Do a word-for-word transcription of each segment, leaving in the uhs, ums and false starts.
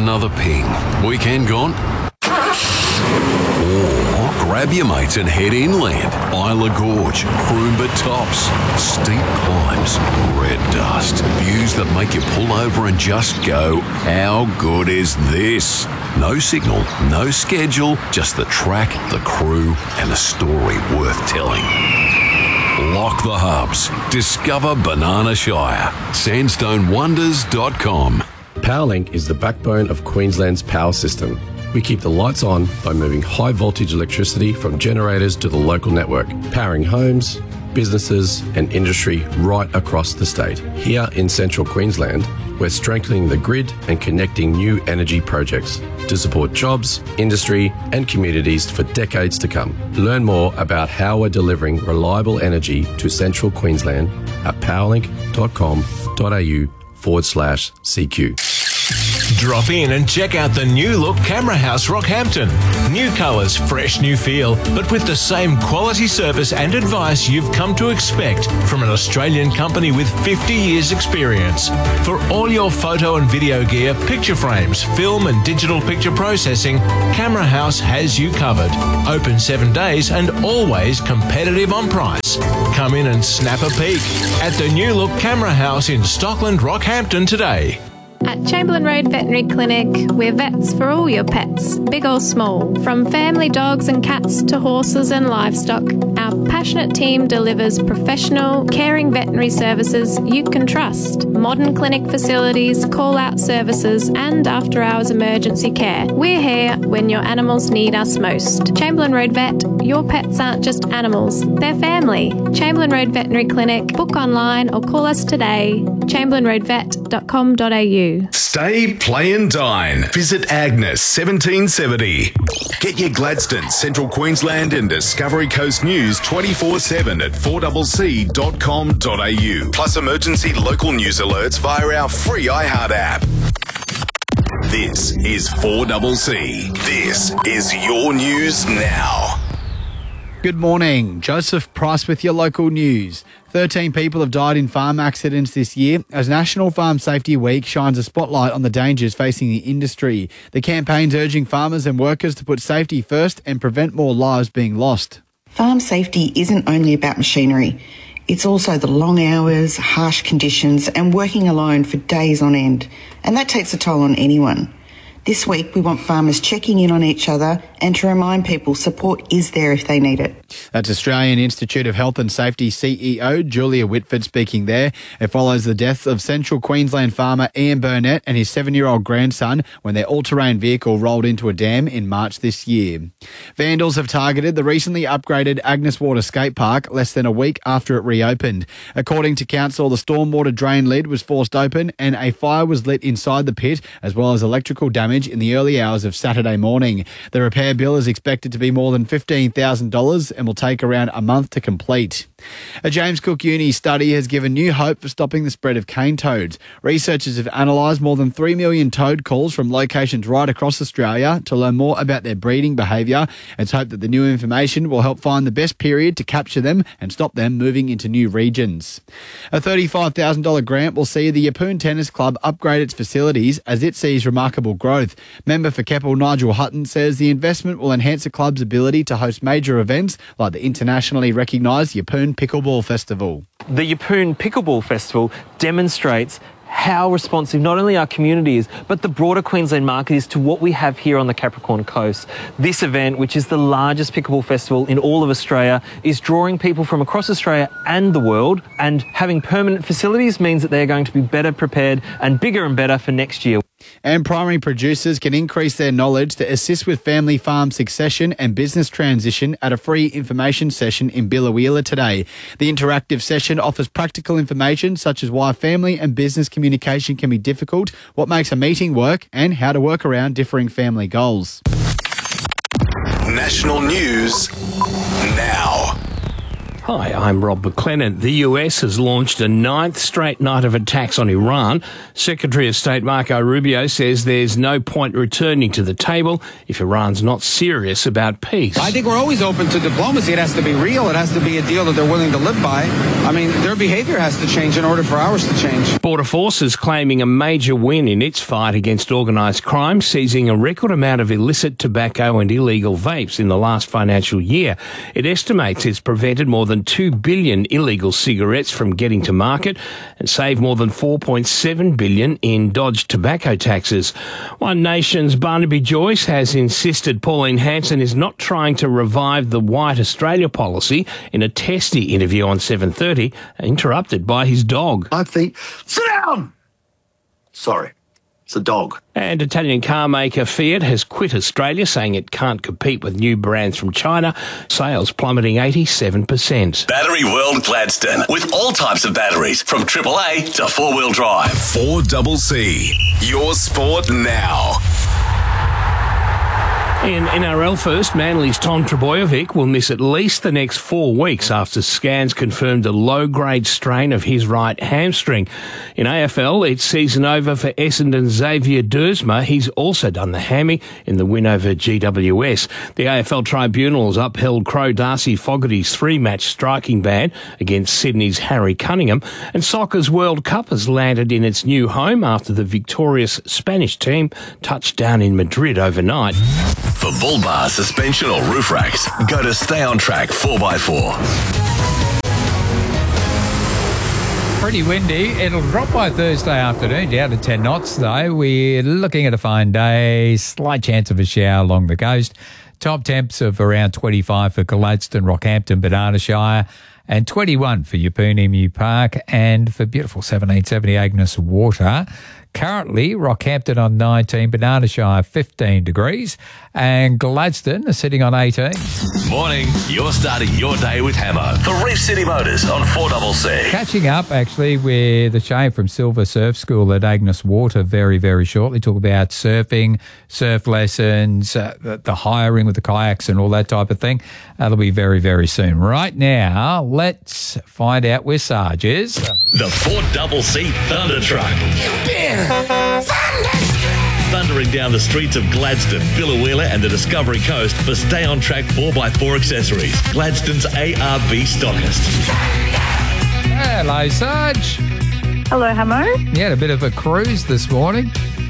Another ping. Weekend gone? Or grab your mates and head inland. Isla Gorge, Croomba Tops, steep climbs, red dust, views that make you pull over and just go, how good is this? No signal, no schedule, just the track, the crew, and a story worth telling. Lock the hubs. Discover Banana Shire. sandstone wonders dot com. Powerlink is the backbone of Queensland's power system. We keep the lights on by moving high voltage electricity from generators to the local network, powering homes, businesses and industry right across the state. Here in central Queensland, we're strengthening the grid and connecting new energy projects to support jobs, industry and communities for decades to come. Learn more about how we're delivering reliable energy to central Queensland at powerlink.com.au forward slash CQ. Drop in and check out the new look Camera House Rockhampton. New colours, fresh new feel, but with the same quality service and advice you've come to expect from an Australian company with fifty years experience. For all your photo and video gear, picture frames, film and digital picture processing, Camera House has you covered. Open seven days and always competitive on price. Come in and snap a peek at the new look Camera House in Stockland, Rockhampton today. At Chamberlain Road Veterinary Clinic, we're vets for all your pets, big or small. From family dogs and cats to horses and livestock, our passionate team delivers professional, caring veterinary services you can trust. Modern clinic facilities, call-out services and after-hours emergency care. We're here when your animals need us most. Chamberlain Road Vet, your pets aren't just animals, they're family. Chamberlain Road Veterinary Clinic. Book online or call us today. chamberlain road vet dot com dot a u. Stay, play and dine. Visit Agnes seventeen seventy. Get your Gladstone, Central Queensland and Discovery Coast news twenty-four seven at four c c dot com dot a u. Plus emergency local news alerts via our free iHeart app. This is four C C. This is your news now. Good morning. Joseph Price with your local news. thirteen people have died in farm accidents this year as National Farm Safety Week shines a spotlight on the dangers facing the industry. The campaign's urging farmers and workers to put safety first and prevent more lives being lost. Farm safety isn't only about machinery. It's also the long hours, harsh conditions and working alone for days on end. And that takes a toll on anyone. This week, we want farmers checking in on each other and to remind people support is there if they need it. That's Australian Institute of Health and Safety C E O Julia Whitford speaking there. It follows the death of Central Queensland farmer Ian Burnett and his seven-year-old grandson when their all-terrain vehicle rolled into a dam in March this year. Vandals have targeted the recently upgraded Agnes Water Skate Park less than a week after it reopened. According to council, the stormwater drain lid was forced open and a fire was lit inside the pit, as well as electrical damage in the early hours of Saturday morning. The repair bill is expected to be more than fifteen thousand dollars and will take around a month to complete. A James Cook Uni study has given new hope for stopping the spread of cane toads. Researchers have analysed more than three million toad calls from locations right across Australia to learn more about their breeding behaviour. It's hoped that the new information will help find the best period to capture them and stop them moving into new regions. A thirty-five thousand dollars grant will see the Yeppoon Tennis Club upgrade its facilities as it sees remarkable growth. Member for Keppel Nigel Hutton says the investment will enhance the club's ability to host major events like the internationally recognised Yeppoon Pickleball Festival. The Yeppoon Pickleball Festival demonstrates how responsive not only our community is, but the broader Queensland market is to what we have here on the Capricorn Coast. This event, which is the largest pickleball festival in all of Australia, is drawing people from across Australia and the world, and having permanent facilities means that they're going to be better prepared and bigger and better for next year. And primary producers can increase their knowledge to assist with family farm succession and business transition at a free information session in Biloela today. The interactive session offers practical information such as why family and business communication can be difficult, what makes a meeting work, and how to work around differing family goals. National news now. Hi, I'm Rob McLennan. The U S has launched a ninth straight night of attacks on Iran. Secretary of State Marco Rubio says there's no point returning to the table if Iran's not serious about peace. I think we're always open to diplomacy. It has to be real. It has to be a deal that they're willing to live by. I mean, their behavior has to change in order for ours to change. Border Forces claiming a major win in its fight against organised crime, seizing a record amount of illicit tobacco and illegal vapes in the last financial year. It estimates it's prevented more than two billion illegal cigarettes from getting to market and saved more than four point seven billion in dodged tobacco taxes. One Nation's Barnaby Joyce has insisted Pauline Hanson is not trying to revive the White Australia policy in a testy interview on seven thirty, interrupted by his dog. I think, sit down! Sorry. It's a dog. And Italian car maker Fiat has quit Australia, saying it can't compete with new brands from China. Sales plummeting eighty-seven percent. Battery World Gladstone, with all types of batteries, from triple A to four-wheel drive. four C C, your sport now. In N R L first, Manly's Tom Trbojevic will miss at least the next four weeks after scans confirmed a low-grade strain of his right hamstring. In A F L, it's season over for Essendon's Xavier Dersma. He's also done the hammy in the win over G W S. The A F L tribunals upheld Crow Darcy Fogarty's three-match striking ban against Sydney's Harry Cunningham. And Soccer's World Cup has landed in its new home after the victorious Spanish team touched down in Madrid overnight. For bull bar, suspension or roof racks, go to Stay On Track four by four. Pretty windy. It'll drop by Thursday afternoon, down to ten knots though. We're looking at a fine day, slight chance of a shower along the coast. Top temps of around twenty-five for Gladstone, Rockhampton, Banana Shire, and twenty-one for Yeppoon Emu Park, and for beautiful seventeen seventy Agnes Water. Currently, Rockhampton on nineteen, Banana Shire fifteen degrees, and Gladstone are sitting on eighteen. Morning, you're starting your day with Hammo for Reef City Motors on four C C. Catching up, actually, with the Shane from Silver Surf School at Agnes Water very, very shortly. Talk about surfing, surf lessons, uh, the, the hiring with the kayaks and all that type of thing. That'll be very, very soon. Right now, let's find out where Sarge is. The four C C Thunder Truck. Thundering down the streets of Gladstone, Billawheeler and the Discovery Coast for Stay On Track four by four accessories. Gladstone's A R B stockist. Hello, Sarge. Hello, Hamo. You had a bit of a cruise this morning.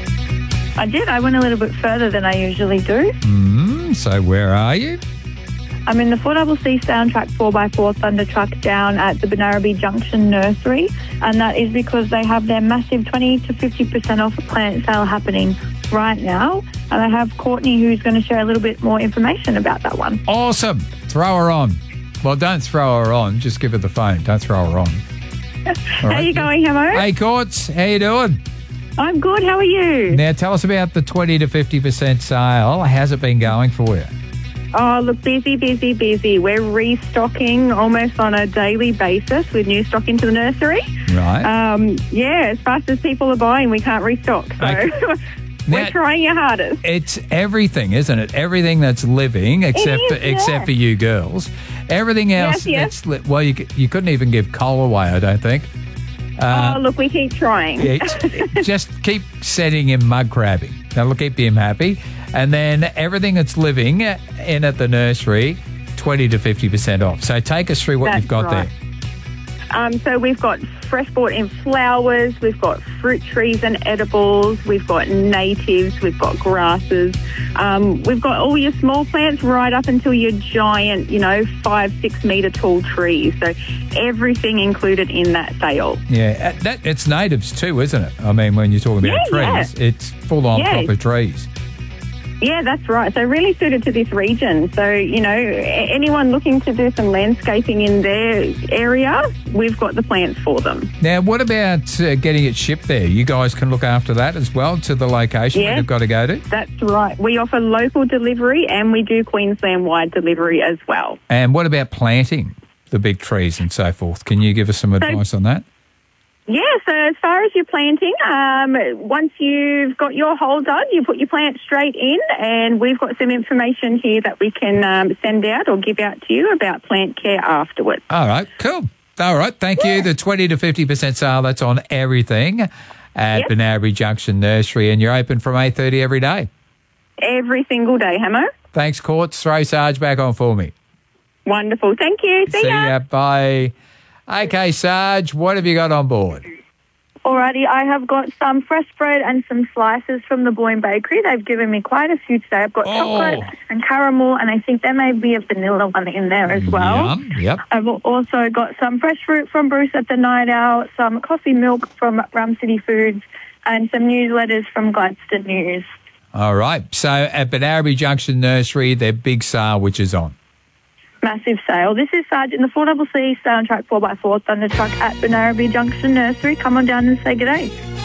I did. I went a little bit further than I usually do. Mm, so where are you? I'm in the four C C Soundtrack four by four Thunder Truck down at the Bunaraby Junction Nursery, and that is because they have their massive twenty to fifty percent off plant sale happening right now, and I have Courtney who's going to share a little bit more information about that one. Awesome. Throw her on. Well, don't throw her on. Just give her the phone. Don't throw her on. How are you going, Hamo? Hey, Courts. How you doing? I'm good. How are you? Now, tell us about the twenty to fifty percent sale. How's it been going for you? Oh, look, busy, busy, busy. We're restocking almost on a daily basis with new stock into the nursery. Right. Um, yeah, as fast as people are buying, we can't restock. So Okay. we're Now, trying our hardest. It's everything, isn't it? Everything that's living, except is, for, except yeah. for you girls. Everything else Yes, yes. that's li- well, you c- you couldn't even give coal away, I don't think. Uh, oh, look, we keep trying. Yeah, just keep setting him mud crabbing. That'll keep him happy. And then everything that's living in at the nursery, twenty to fifty percent off. So take us through what That's you've got right. there. Um, so we've got fresh bought in flowers, we've got fruit trees and edibles, we've got natives, we've got grasses, um, we've got all your small plants right up until your giant, you know, five, six metre tall trees. So everything included in that sale. Yeah, uh, that it's natives too, isn't it? I mean, when you're talking about Yeah, trees, it's full on Yeah. proper trees. Yeah, that's right. So really suited to this region. So, you know, a- anyone looking to do some landscaping in their area, we've got the plants for them. Now, what about uh, getting it shipped there? You guys can look after that as well to the location Yeah. where they've got to go to? That's right. We offer local delivery and we do Queensland-wide delivery as well. And what about planting the big trees and so forth? Can you give us some advice on that? Yeah, so as far as your planting, um, once you've got your hole done, you put your plant straight in, and we've got some information here that we can um, send out or give out to you about plant care afterwards. All right, cool. All right, thank yeah. you. The twenty to fifty percent sale, that's on everything at yep. Benarby Junction Nursery, and you're open from eight thirty every day? Every single day, Hamo. Thanks, Courts. Throw Sarge back on for me. Wonderful. Thank you. See, See ya. ya. Bye. Okay, Sarge, what have you got on board? Alrighty, I have got some fresh bread and some slices from the Boyne Bakery. They've given me quite a few today. I've got Oh. chocolate and caramel, and I think there may be a vanilla one in there as well. Yum, yep. I've also got some fresh fruit from Bruce at the Night Owl, some coffee milk from Rum City Foods, and some newsletters from Gladstone News. All right. So at Benarby Junction Nursery, their big sale, which is on. Massive sale. This is Sarge in the four C C Soundtrack four by four Thunder Truck at Benarby Junction Nursery. Come on down and say good day.